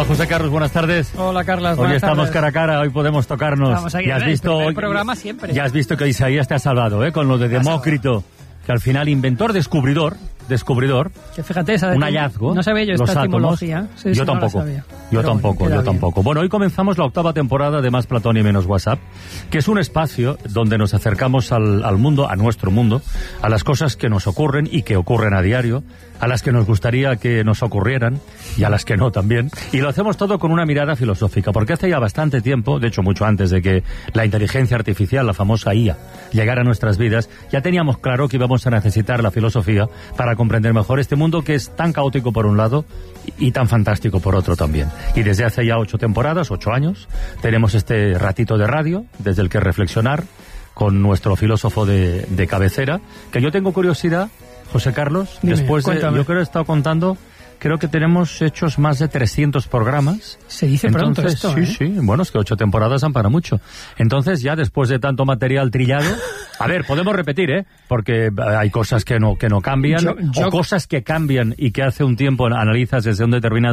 José Carlos, buenas tardes. Hola, Carlos, buenas Hoy estamos tardes. cara a cara, hoy podemos tocarnos. Estamos aquí, ya has visto el programa siempre. Ya has visto que Isaías te ha salvado, con lo de Demócrito, que al final inventor, descubridor, que fíjate, un hallazgo. No sabía yo los esta átomos. etimología. Sí, yo sí, tampoco. No la sabía. Yo Pero tampoco, bueno, yo tampoco. Bueno, hoy comenzamos la 8ª temporada de Más Platón y Menos WhatsApp, que es un espacio donde nos acercamos al mundo, a nuestro mundo, a las cosas que nos ocurren y que ocurren a diario, a las que nos gustaría que nos ocurrieran y a las que no también. Y lo hacemos todo con una mirada filosófica, porque hace ya bastante tiempo, de hecho mucho antes de que la inteligencia artificial, la famosa IA, llegara a nuestras vidas, ya teníamos claro que íbamos a necesitar la filosofía para comprender mejor este mundo que es tan caótico por un lado y tan fantástico por otro también. Y desde hace ya 8 temporadas, 8 años, tenemos este ratito de radio desde el que reflexionar con nuestro filósofo de cabecera, que yo tengo curiosidad, José Carlos, Dime, después de, cuéntame. yo creo que he estado contando, creo que tenemos hechos más de 300 programas. Se dice pronto esto, Sí, sí, bueno, es que 8 temporadas dan para mucho. Entonces ya después de tanto material trillado, a ver, podemos repetir, porque hay cosas que no cambian, o cosas que cambian y que hace un tiempo analizas desde un determinado